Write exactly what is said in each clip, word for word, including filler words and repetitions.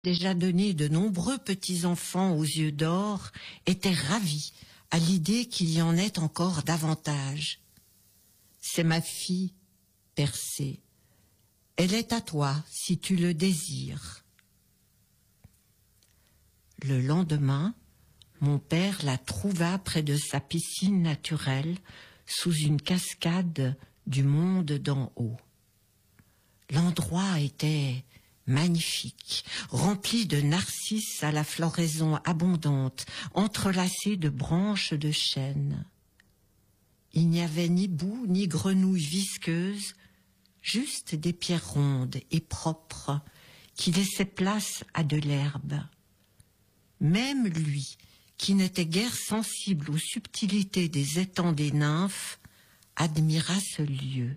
déjà donné de nombreux petits-enfants aux yeux d'or, était ravi à l'idée qu'il y en ait encore davantage. C'est ma fille, Persée. Elle est à toi si tu le désires. Le lendemain, mon père la trouva près de sa piscine naturelle, sous une cascade du monde d'en haut. L'endroit était magnifique, rempli de narcisses à la floraison abondante, entrelacés de branches de chêne. Il n'y avait ni boue ni grenouilles visqueuses, juste des pierres rondes et propres qui laissaient place à de l'herbe. Même lui, qui n'était guère sensible aux subtilités des étangs des nymphes, admira ce lieu.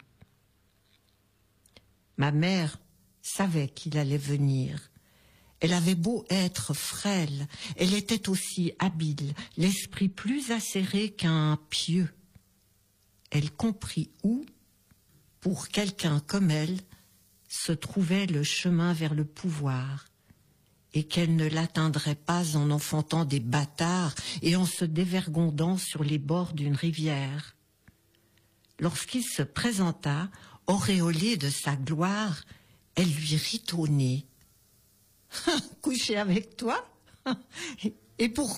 Ma mère savait qu'il allait venir. Elle avait beau être frêle, elle était aussi habile, l'esprit plus acéré qu'un pieu. Elle comprit où, pour quelqu'un comme elle, se trouvait le chemin vers le pouvoir, et qu'elle ne l'atteindrait pas en enfantant des bâtards et en se dévergondant sur les bords d'une rivière. Lorsqu'il se présenta, auréolé de sa gloire, elle lui rit au nez. « Coucher avec toi ? Et pourquoi ?»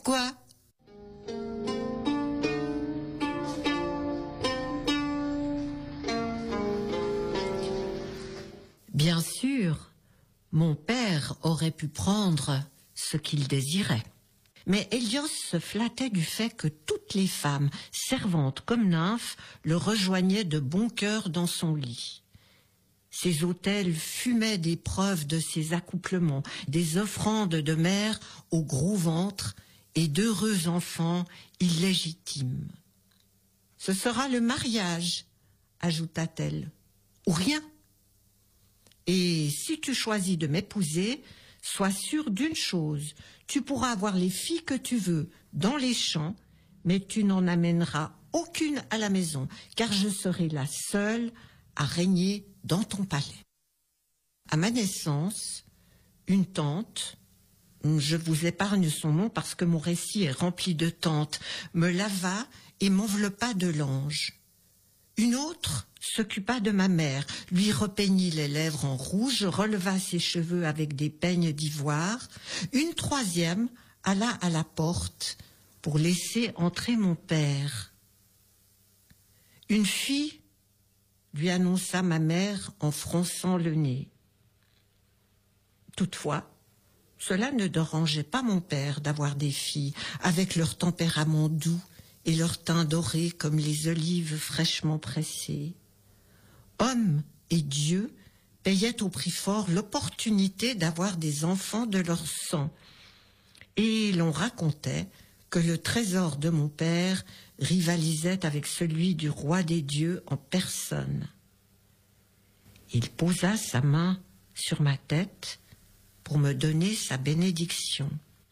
Bien sûr, mon père aurait pu prendre ce qu'il désirait. Mais Hélios se flattait du fait que toutes les femmes, servantes comme nymphes, le rejoignaient de bon cœur dans son lit. Ses autels fumaient des preuves de ses accouplements, des offrandes de mère au gros ventre et d'heureux enfants illégitimes. « Ce sera le mariage, ajouta-t-elle, ou rien. Et si tu choisis de m'épouser, sois sûr d'une chose, tu pourras avoir les filles que tu veux dans les champs, mais tu n'en amèneras aucune à la maison, car je serai la seule à régner dans ton palais. » À ma naissance, une tante, je vous épargne son nom parce que mon récit est rempli de tantes, me lava et m'enveloppa de lange. Une autre s'occupa de ma mère, lui repeignit les lèvres en rouge, releva ses cheveux avec des peignes d'ivoire. Une troisième alla à la porte pour laisser entrer mon père. Une fille, lui annonça ma mère en fronçant le nez. Toutefois, cela ne dérangeait pas mon père d'avoir des filles avec leur tempérament doux et leur teint doré comme les olives fraîchement pressées. Hommes et Dieu payaient au prix fort l'opportunité d'avoir des enfants de leur sang, et l'on racontait que le trésor de mon père rivalisait avec celui du roi des dieux en personne. Il posa sa main sur ma tête pour me donner sa bénédiction.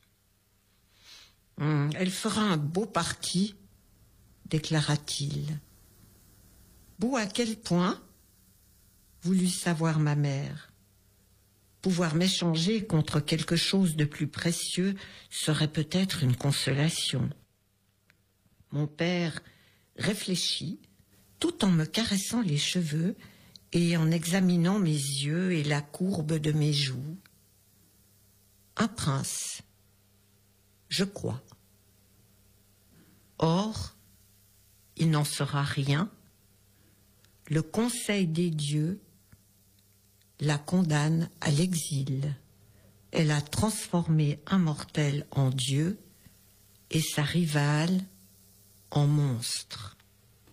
Hum, « Elle fera un beau parti, » déclara-t-il. « Beau à quel point ?» voulut savoir ma mère. Pouvoir m'échanger contre quelque chose de plus précieux serait peut-être une consolation. Mon père réfléchit, tout en me caressant les cheveux et en examinant mes yeux et la courbe de mes joues. Un prince, je crois. Or, il n'en sera rien. Le conseil des dieux la condamne à l'exil. Elle a transformé un mortel en dieu et sa rivale en monstre.